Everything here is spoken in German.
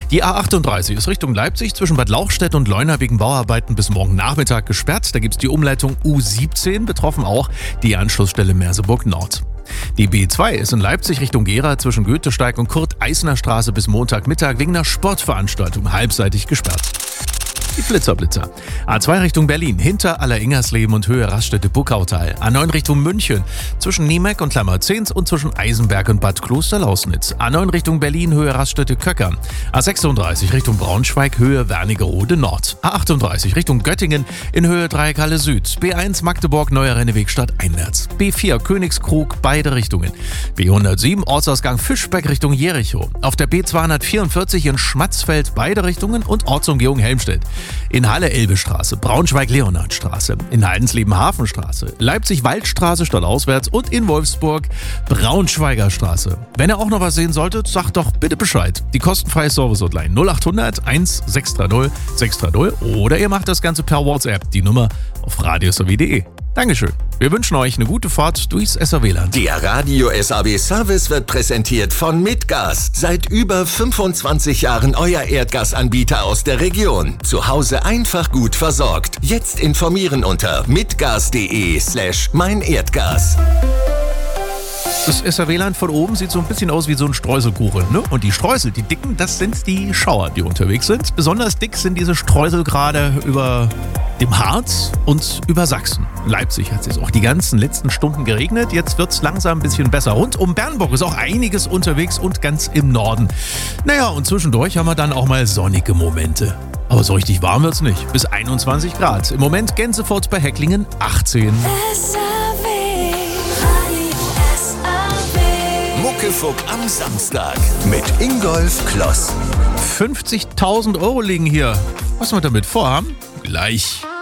Die A38 ist Richtung Leipzig zwischen Bad Lauchstädt und Leuna wegen Bauarbeiten bis morgen Nachmittag gesperrt. Da gibt es die Umleitung U17, betroffen auch die Anschlussstelle Merseburg Nord. Die B2 ist in Leipzig Richtung Gera zwischen Goethesteig und Kurt-Eisner-Straße bis Montagmittag wegen einer Sportveranstaltung halbseitig gesperrt. Die Blitzer. A2 Richtung Berlin, hinter Aller-Ingersleben und Höhe Raststätte-Buckautal. A9 Richtung München, zwischen Niemeck und Klammerzehns und zwischen Eisenberg und Bad Klosterlausnitz. A9 Richtung Berlin, Höhe Raststätte-Köckern. A36 Richtung Braunschweig, Höhe Wernigerode Nord. A38 Richtung Göttingen, in Höhe Dreieckhalle Süd. B1 Magdeburg, Neuer Rennewegstadt einwärts. B4 Königskrug, beide Richtungen. B107 Ortsausgang Fischbeck Richtung Jericho. Auf der B244 in Schmatzfeld, beide Richtungen und Ortsumgehung Helmstedt. In Halle Elbestraße, Braunschweig-Leonhardstraße, in Heidensleben Hafenstraße, Leipzig-Waldstraße stadtauswärts und in Wolfsburg Braunschweiger Straße. Wenn ihr auch noch was sehen solltet, sagt doch bitte Bescheid. Die kostenfreie Service-Hotline 0800 1630 630 oder ihr macht das Ganze per WhatsApp, die Nummer auf radiosav.de. Dankeschön. Wir wünschen euch eine gute Fahrt durchs SAW-Land. Der Radio SAW Service wird präsentiert von Mitgas. Seit über 25 Jahren euer Erdgasanbieter aus der Region. Zu Hause einfach gut versorgt. Jetzt informieren unter mitgas.de/meinerdgas. Das SAW-Land von oben sieht so ein bisschen aus wie so ein Streuselkuchen, ne? Und die Streusel, die dicken, das sind die Schauer, die unterwegs sind. Besonders dick sind diese Streusel gerade über dem Harz und über Sachsen. In Leipzig hat es jetzt auch die ganzen letzten Stunden geregnet. Jetzt wird es langsam ein bisschen besser. Rund um Bernburg ist auch einiges unterwegs und ganz im Norden. Naja, und zwischendurch haben wir dann auch mal sonnige Momente. Aber so richtig warm wird's nicht. Bis 21 Grad. Im Moment Gänsefurt bei Hecklingen 18. Muckefuck am Samstag mit Ingolf Kloss. 50.000 € liegen hier. Was wir damit vorhaben? Gleich.